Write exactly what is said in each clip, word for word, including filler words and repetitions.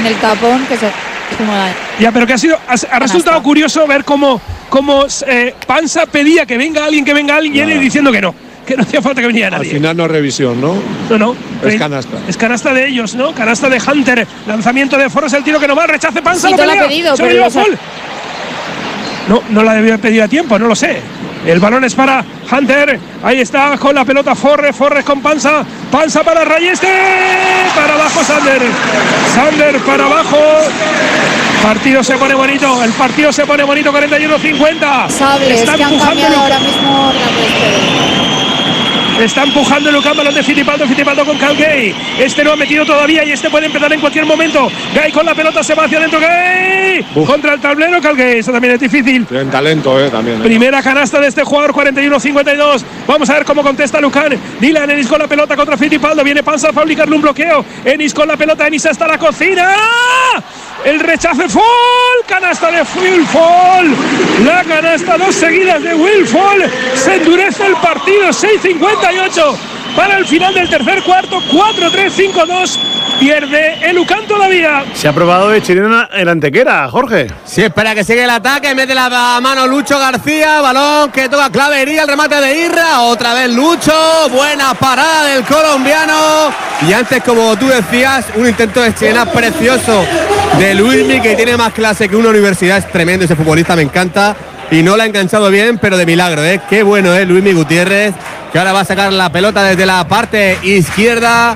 el tapón que se suma. Ya, pero que ha sido ha, ha resultado curioso ver cómo, cómo eh, Pansa pedía que venga alguien, que venga alguien, no. y él diciendo que no, que no hacía falta que viniera nadie. Al final no es revisión, ¿no? No, no. Es canasta. Es canasta de ellos, ¿no? Canasta de Hunter. Lanzamiento de Forrest, el tiro que no va, rechace Pansa, sí, lo pelea. La ha pedido, se pero lo lleva No, no la debió haber pedido a tiempo, no lo sé. El balón es para Hunter. Ahí está con la pelota Forrest. Forrest con Pansa. Pansa para Rayeste. Para abajo Sander. Sander para abajo. Partido se pone bonito. El partido se pone bonito. cuarenta y uno cincuenta. Sables, está que han cambiado ahora mismo la Está empujando Lucan, balón de Fittipaldo, Fittipaldo con Cal Gay. Este no ha metido todavía y este puede empezar en cualquier momento. Gay con la pelota, se va hacia adentro. Gay Uf. contra el tablero, Cal Gay. Eso también es difícil. Tienen talento, eh, también. Eh. Primera canasta de este jugador, cuarenta y uno cincuenta y dos. Vamos a ver cómo contesta Lucan. Dylan Ennis con la pelota contra Fittipaldo. Viene Pansa a fabricarle un bloqueo. Ennis con la pelota, Ennis hasta la cocina. El rechace Fall, canasta de Will Fall. La canasta, dos seguidas de Will Fall. Se endurece el partido, seis cincuenta y ocho para el final del tercer cuarto, cuatro tres, cinco dos. Pierde el Lucan todavía. Se ha probado de chilena en Antequera, Jorge. Sí, espera que sigue el ataque, mete la mano Lucho García, balón que toca Clavería, el remate de Irra, otra vez Lucho, buena parada del colombiano. Y antes, como tú decías, un intento de chilena precioso de Luismi, que tiene más clase que una universidad, es tremendo ese futbolista, me encanta. Y no la ha enganchado bien, pero de milagro, ¿eh? Qué bueno es Luismi Gutiérrez, que ahora va a sacar la pelota desde la parte izquierda.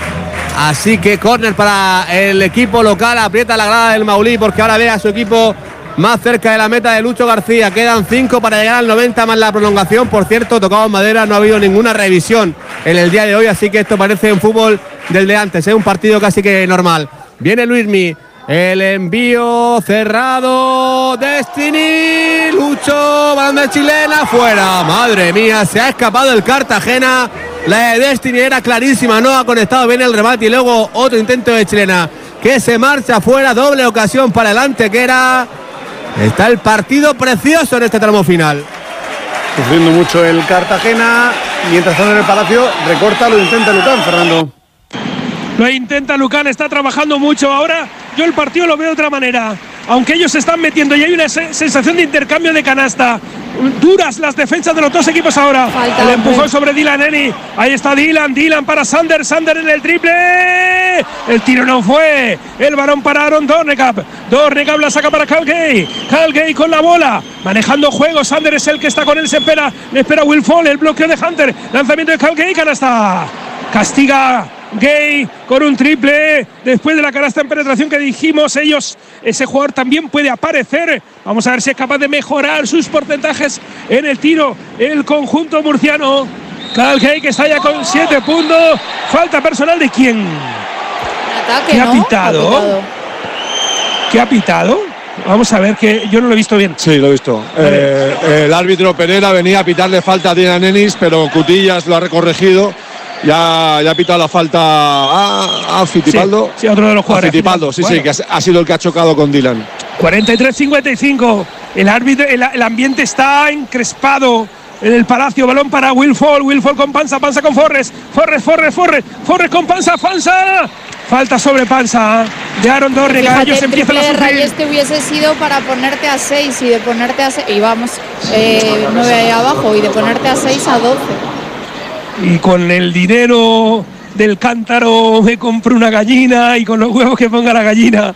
Así que córner para el equipo local, aprieta la grada del Maulí porque ahora ve a su equipo más cerca de la meta de Lucho García. Quedan cinco para llegar al noventa más la prolongación. Por cierto, tocado en madera, no ha habido ninguna revisión en el día de hoy, así que esto parece un fútbol del de antes, es un partido casi que normal. Viene Luismi, el envío cerrado, Destiny, Lucho, balón de chilena, fuera, madre mía, se ha escapado el Cartagena. La de Destiny era clarísima, no ha conectado bien el remate y luego otro intento de chilena que se marcha fuera, doble ocasión para el Antequera. Está el partido precioso en este tramo final. Sufriendo mucho el Cartagena, mientras tanto en el Palacio recorta, lo intenta Lucan, Fernando. Lo intenta Lucan, está trabajando mucho. Ahora yo el partido lo veo de otra manera. Aunque ellos se están metiendo y hay una sensación de intercambio de canasta. Duras las defensas de los dos equipos ahora. Falta, el empujón sobre Dylan Ennis. Ahí está Dylan, Dylan para Sander, Sander en el triple. El tiro no fue. El balón para Aaron Dornekap. Dornekap la saca para Cal Gay. Cal Gay con la bola. Manejando juego. Sander es el que está con él. Se espera. Le espera Will Fall. El bloqueo de Hunter. Lanzamiento de Cal Gay. Canasta. Castiga Gay con un triple después de la canasta en penetración que dijimos. Ellos, ese jugador también puede aparecer. Vamos a ver si es capaz de mejorar sus porcentajes en el tiro el conjunto murciano. Cal Gay, que está ya con siete puntos. Falta personal de quién. Ataque, ¿Qué ¿no? ha pitado? Ha pitado. ¿Qué ha pitado? Vamos a ver, que yo no lo he visto bien. Sí, lo he visto. Eh, el árbitro Pereira venía a pitarle falta a Dylan Ennis, pero Cutillas lo ha recorregido. Ya, ya ha pitado la falta a, a Fittipaldo. Sí, sí, otro de los jugadores. A Fittipaldo, sí, bueno. sí, que ha sido el que ha chocado con Dylan. cuarenta y tres cincuenta y cinco. El árbitro, el, el ambiente está encrespado en el Palacio. Balón para Will Fall. Will Fall con Pansa, Pansa con Forrest. Forrest, Forrest, Forrest. Forrest con Pansa, Pansa. Falta sobre Pansa de Aaron Dornekap. Ellos empiezan a sufrir. Este hubiese sido para ponerte a seis y de ponerte a seis. Y vamos, eh, nueve ahí abajo. Y de ponerte a seis a doce. Y con el dinero del cántaro me compro una gallina y con los huevos que ponga la gallina.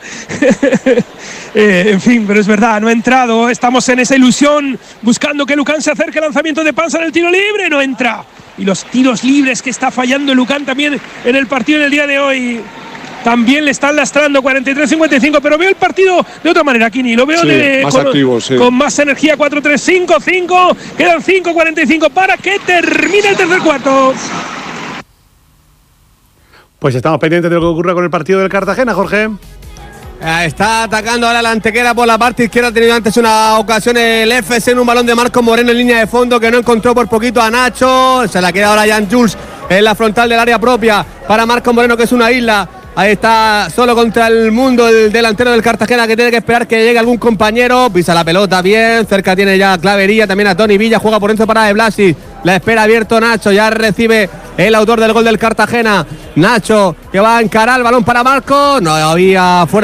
eh, en fin, pero es verdad, no ha entrado. Estamos en esa ilusión buscando que Lucan se acerque. Lanzamiento de Pansa en el tiro libre, no entra. Y los tiros libres que está fallando Lucan también en el partido en el día de hoy. También le están lastrando. Cuarenta y tres cincuenta y cinco, pero veo el partido de otra manera, Kini. Lo veo sí, de, más con, activo, sí. con más energía. Cuatro tres cinco cinco. Quedan cinco cuarenta y cinco para que termine el tercer cuarto. Pues estamos pendientes de lo que ocurra con el partido del Cartagena, Jorge. Está atacando ahora la Antequera por la parte izquierda. Ha tenido antes una ocasión el F C en un balón de Marco Moreno en línea de fondo que no encontró por poquito a Nacho. Se la queda ahora Jan Jules en la frontal del área propia para Marco Moreno, que es una isla. Ahí está solo contra el mundo el delantero del Cartagena, que tiene que esperar que llegue algún compañero. Pisa la pelota bien, cerca tiene ya Clavería, también a Tony Villa, juega por dentro para De Blasi. La espera abierto Nacho, ya recibe el autor del gol del Cartagena. Nacho, que va a encarar el balón para Marco. No había fuera.